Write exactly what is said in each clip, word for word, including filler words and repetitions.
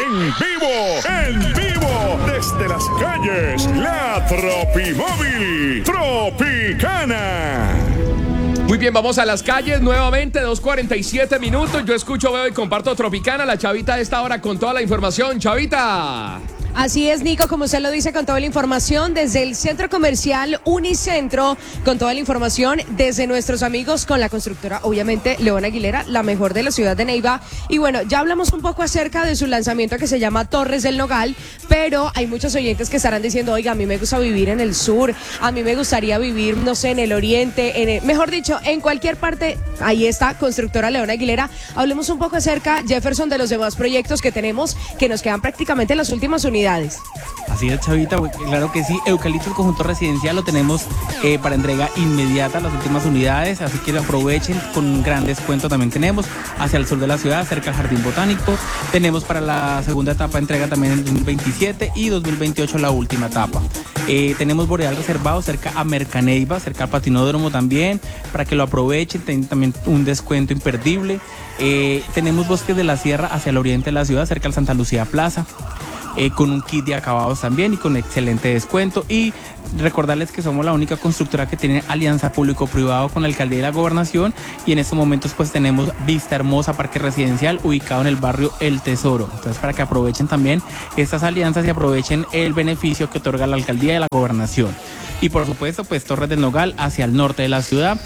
En vivo, en vivo, desde las calles, la Tropimóvil Tropicana. Muy bien, vamos a las calles nuevamente, dos cuarenta y siete minutos. Yo escucho, veo y comparto Tropicana. La Chavita de esta hora con toda la información. Chavita. Así es, Nico, como usted lo dice, con toda la información desde el Centro Comercial Unicentro, con toda la información desde nuestros amigos con la constructora, obviamente, León Aguilera, la mejor de la ciudad de Neiva. Y bueno, ya hablamos un poco acerca de su lanzamiento que se llama Torres del Nogal, pero hay muchos oyentes que estarán diciendo, oiga, a mí me gusta vivir en el sur, a mí me gustaría vivir, no sé, en el oriente, en el, mejor dicho, en cualquier parte. Ahí está, constructora León Aguilera. Hablemos un poco acerca, Jefferson, de los demás proyectos que tenemos, que nos quedan prácticamente las últimas unidades. Así es, Chavita, claro que sí. Eucalipto, el conjunto residencial, lo tenemos eh, para entrega inmediata, las últimas unidades, así que aprovechen, con un gran descuento también tenemos hacia el sur de la ciudad, cerca al Jardín Botánico. Tenemos para la segunda etapa entrega también en dos mil veintisiete y dos mil veintiocho la última etapa. Eh, tenemos Boreal reservado cerca a Mercaneiva, cerca al Patinódromo también, para que lo aprovechen, tienen también un descuento imperdible. Eh, tenemos Bosques de la Sierra hacia el oriente de la ciudad, cerca al Santa Lucía Plaza. Eh, con un kit de acabados también y con excelente descuento. Y recordarles que somos la única constructora que tiene alianza público-privado con la Alcaldía y la Gobernación, y en estos momentos pues tenemos Vista Hermosa, parque residencial ubicado en el barrio El Tesoro. Entonces, para que aprovechen también estas alianzas y aprovechen el beneficio que otorga la Alcaldía y la Gobernación. Y por supuesto, pues Torres del Nogal hacia el norte de la ciudad,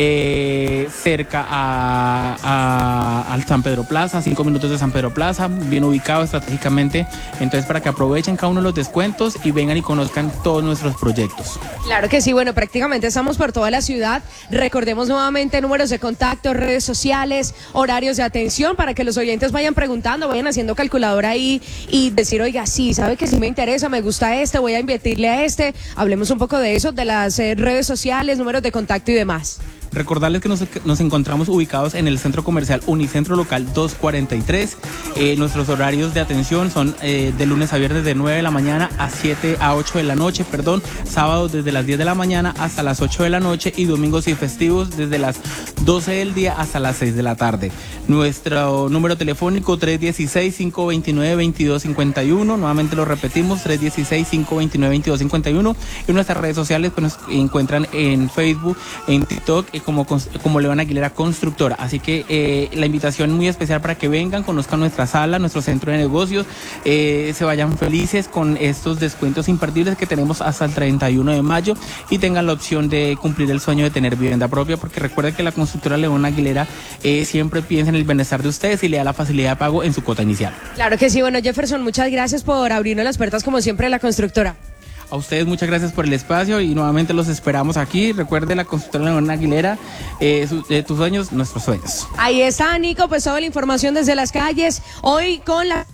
eh, cerca a, a, al San Pedro Plaza, cinco minutos de San Pedro Plaza, bien ubicado estratégicamente. Entonces, para que aprovechen cada uno de los descuentos y vengan y conozcan todos nuestros proyectos. Claro que sí, bueno, prácticamente estamos por toda la ciudad. Recordemos nuevamente números de contacto, redes sociales, horarios de atención, para que los oyentes vayan preguntando, vayan haciendo calculadora ahí y decir, oiga, sí, sabe que sí me interesa, me gusta este, voy a invertirle a este. Hablemos un poco de eso, de las eh, redes sociales, números de contacto y demás. Recordarles que nos, nos encontramos ubicados en el Centro Comercial Unicentro Local doscientos cuarenta y tres. Eh, nuestros horarios de atención son eh, de lunes a viernes de nueve de la mañana a siete a ocho de la noche, perdón, sábados desde las diez de la mañana hasta las ocho de la noche y domingos y festivos desde las doce del día hasta las seis de la tarde. Nuestro número telefónico tres uno seis, cinco dos nueve, dos dos cinco uno, nuevamente lo repetimos, tres uno seis, cinco dos nueve, dos dos cinco uno, y nuestras redes sociales pues nos encuentran en Facebook, en TikTok, como, como León Aguilera Constructora. Así que eh, la invitación muy especial para que vengan, conozcan nuestra sala, nuestro centro de negocios, eh, se vayan felices con estos descuentos imperdibles que tenemos hasta el treinta y uno de mayo y tengan la opción de cumplir el sueño de tener vivienda propia, porque recuerden que la constructora León Aguilera eh, siempre piensa en el bienestar de ustedes y le da la facilidad de pago en su cuota inicial. Claro que sí, bueno, Jefferson, muchas gracias por abrirnos las puertas como siempre de la constructora. A ustedes muchas gracias por el espacio y nuevamente los esperamos aquí. Recuerde, la constructora León Aguilera, eh, su, eh, tus sueños, nuestros sueños. Ahí está, Nico, pues toda la información desde las calles, hoy con la...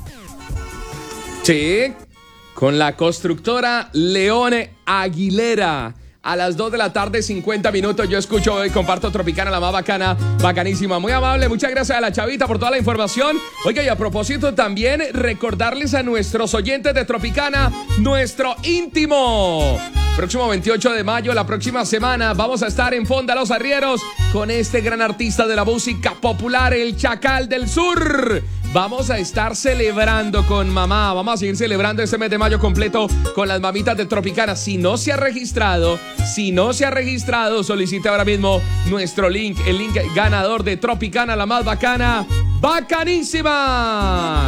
Sí, con la constructora León Aguilera. A las dos de la tarde, cincuenta minutos, yo escucho y comparto Tropicana, la más bacana, bacanísima, muy amable. Muchas gracias a la Chavita por toda la información. Oiga, y a propósito también recordarles a nuestros oyentes de Tropicana, nuestro íntimo. Próximo veintiocho de mayo, la próxima semana, vamos a estar en Fonda Los Arrieros con este gran artista de la música popular, el Chacal del Sur. Vamos a estar celebrando con mamá, vamos a seguir celebrando este mes de mayo completo con las mamitas de Tropicana. Si no se ha registrado, si no se ha registrado, solicite ahora mismo nuestro link, el link ganador de Tropicana, la más bacana, bacanísima.